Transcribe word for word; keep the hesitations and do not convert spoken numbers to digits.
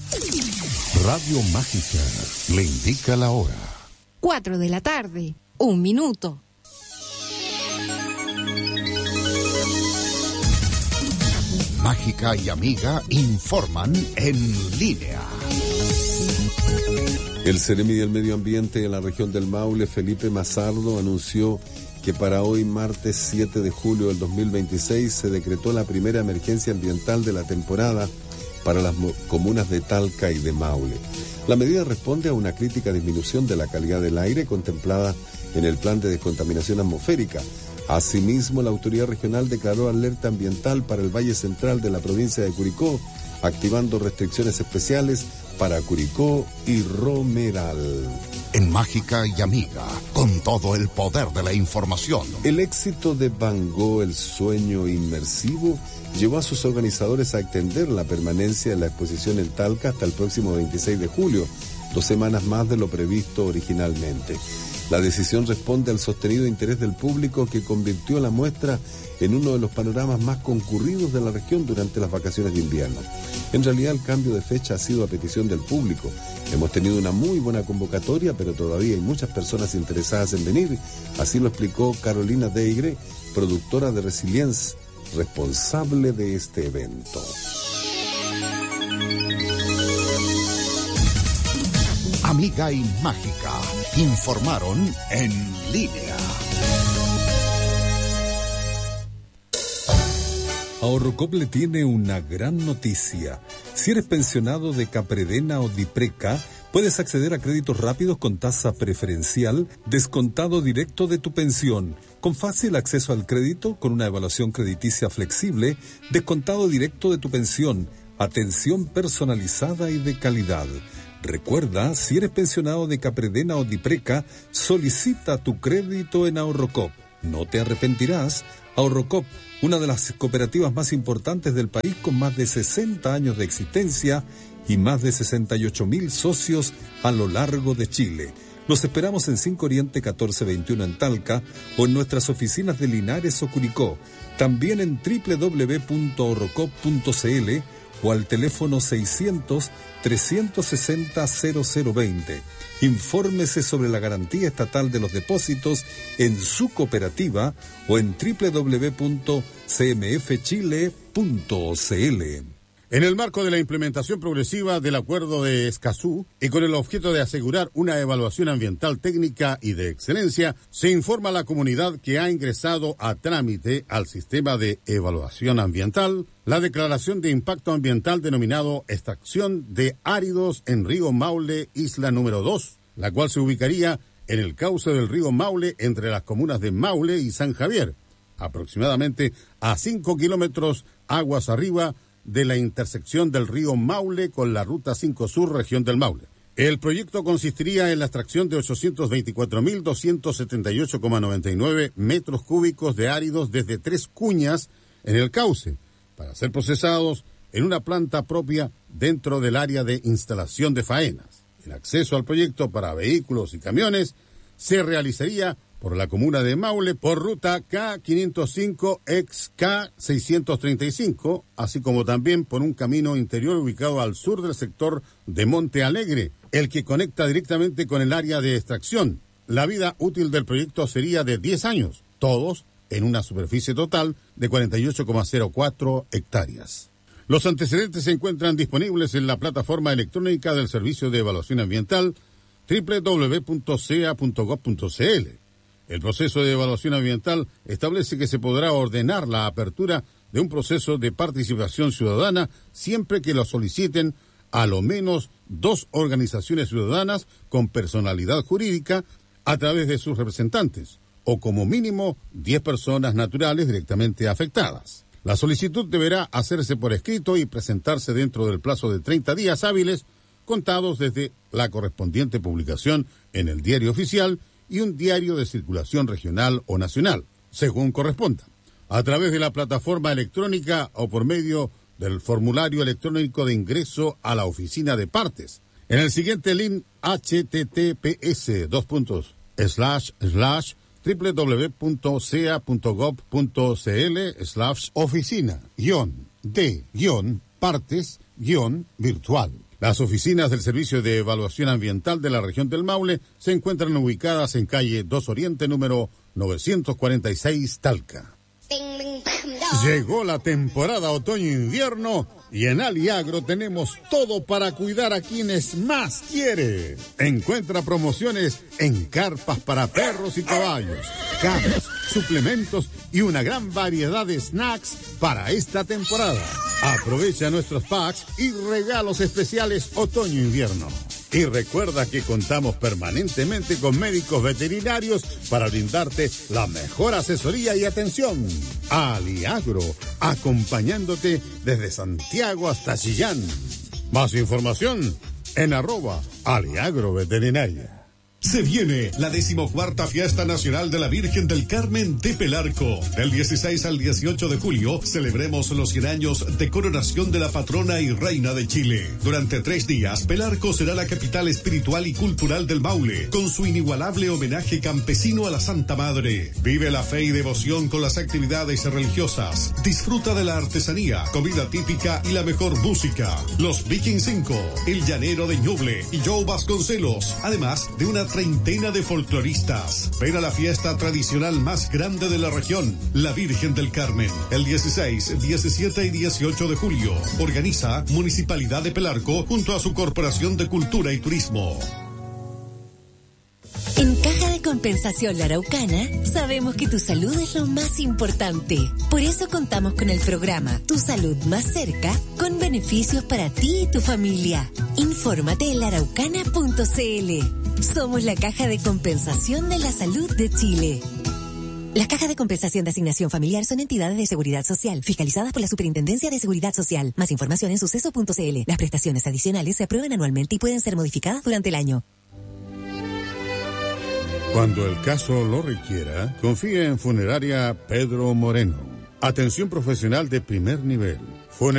Radio Mágica le indica la hora. Cuatro de la tarde, un minuto. Mágica y Amiga informan en línea. El Seremi del Medio Ambiente de la región del Maule, Felipe Mazardo, anunció que para hoy, martes siete de julio del dos mil veintiséis, se decretó la primera emergencia ambiental de la temporada para las comunas de Talca y de Maule. La medida responde a una crítica disminución de la calidad del aire contemplada en el plan de descontaminación atmosférica. Asimismo, la autoridad regional declaró alerta ambiental para el Valle Central de la provincia de Curicó, activando restricciones especiales para Curicó y Romeral. En Mágica y Amiga, con todo el poder de la información. El éxito de Van Gogh, el sueño inmersivo, llevó a sus organizadores a extender la permanencia de la exposición en Talca hasta el próximo veintiséis de julio, dos semanas más de lo previsto originalmente. La decisión responde al sostenido interés del público que convirtió la muestra en uno de los panoramas más concurridos de la región durante las vacaciones de invierno. En realidad, el cambio de fecha ha sido a petición del público. Hemos tenido una muy buena convocatoria, pero todavía hay muchas personas interesadas en venir. Así lo explicó Carolina Deigre, productora de Resilience, responsable de este evento. Amiga y Mágica informaron en línea. Ahorrocop le tiene una gran noticia. Si eres pensionado de Capredena o Dipreca, puedes acceder a créditos rápidos con tasa preferencial, descontado directo de tu pensión, con fácil acceso al crédito, con una evaluación crediticia flexible, descontado directo de tu pensión, atención personalizada y de calidad. Recuerda, si eres pensionado de Capredena o Dipreca, solicita tu crédito en Ahorrocop. No te arrepentirás. Ahorrocop, una de las cooperativas más importantes del país, con más de sesenta años de existencia y más de sesenta y ocho mil socios a lo largo de Chile. Los esperamos en cinco Oriente catorce veintiuno en Talca o en nuestras oficinas de Linares o Curicó. También en doble u doble u doble u punto ahorrocop punto c l o al teléfono seiscientos, trescientos sesenta, cero cero veinte. Infórmese sobre la garantía estatal de los depósitos en su cooperativa o en doble u doble u doble u punto c m f chile punto c l. En el marco de la implementación progresiva del Acuerdo de Escazú y con el objeto de asegurar una evaluación ambiental técnica y de excelencia, se informa a la comunidad que ha ingresado a trámite al sistema de evaluación ambiental la declaración de impacto ambiental denominado extracción de áridos en Río Maule, isla número dos, la cual se ubicaría en el cauce del río Maule entre las comunas de Maule y San Javier, aproximadamente a cinco kilómetros aguas arriba de la intersección del río Maule con la Ruta cinco Sur, región del Maule. El proyecto consistiría en la extracción de ochocientos veinticuatro mil doscientos setenta y ocho coma noventa y nueve metros cúbicos de áridos desde tres cuñas en el cauce, para ser procesados en una planta propia dentro del área de instalación de faenas. El acceso al proyecto para vehículos y camiones se realizaría por la comuna de Maule por ruta K quinientos cinco ex K seiscientos treinta y cinco, así como también por un camino interior ubicado al sur del sector de Monte Alegre, el que conecta directamente con el área de extracción. La vida útil del proyecto sería de diez años, todos en una superficie total de cuarenta y ocho coma cero cuatro hectáreas. Los antecedentes se encuentran disponibles en la plataforma electrónica del Servicio de Evaluación Ambiental doble u doble u doble u punto c a punto gov punto c l. El proceso de evaluación ambiental establece que se podrá ordenar la apertura de un proceso de participación ciudadana siempre que lo soliciten a lo menos dos organizaciones ciudadanas con personalidad jurídica a través de sus representantes, o como mínimo diez personas naturales directamente afectadas. La solicitud deberá hacerse por escrito y presentarse dentro del plazo de treinta días hábiles, contados desde la correspondiente publicación en el Diario Oficial y un diario de circulación regional o nacional, según corresponda, a través de la plataforma electrónica o por medio del formulario electrónico de ingreso a la oficina de partes. En el siguiente link, https dos puntos slash slash doble u doble u doble u punto c a punto gov punto c l slash oficina guión de guión partes guión virtual. Las oficinas del Servicio de Evaluación Ambiental de la región del Maule se encuentran ubicadas en calle dos Oriente, número novecientos cuarenta y seis, Talca. Llegó la temporada otoño-invierno y en Aliagro tenemos todo para cuidar a quienes más quiere. Encuentra promociones en carpas para perros y caballos, camas, suplementos y una gran variedad de snacks para esta temporada. Aprovecha nuestros packs y regalos especiales otoño-invierno. Y recuerda que contamos permanentemente con médicos veterinarios para brindarte la mejor asesoría y atención. Aliagro, acompañándote desde Santiago hasta Chillán. Más información en arroba Aliagro Veterinaria. Se viene la decimocuarta Fiesta Nacional de la Virgen del Carmen de Pelarco. Del dieciséis al dieciocho de julio celebremos los cien años de coronación de la patrona y reina de Chile. Durante tres días, Pelarco será la capital espiritual y cultural del Maule, con su inigualable homenaje campesino a la Santa Madre. Vive la fe y devoción con las actividades religiosas. Disfruta de la artesanía, comida típica y la mejor música. Los Viking cinco, El Llanero de Ñuble y Joe Vasconcelos, además de una treintena de folcloristas. Ven a la fiesta tradicional más grande de la región, la Virgen del Carmen, el dieciséis, diecisiete y dieciocho de julio. Organiza Municipalidad de Pelarco junto a su Corporación de Cultura y Turismo. En Caja de Compensación La Araucana sabemos que tu salud es lo más importante. Por eso contamos con el programa Tu Salud Más Cerca, con beneficios para ti y tu familia. Infórmate en la araucana punto c l. Somos la Caja de Compensación de la Salud de Chile. Las cajas de compensación de asignación familiar son entidades de seguridad social, fiscalizadas por la Superintendencia de Seguridad Social. Más información en suceso punto c l. Las prestaciones adicionales se aprueban anualmente y pueden ser modificadas durante el año. Cuando el caso lo requiera, confíe en Funeraria Pedro Moreno. Atención profesional de primer nivel.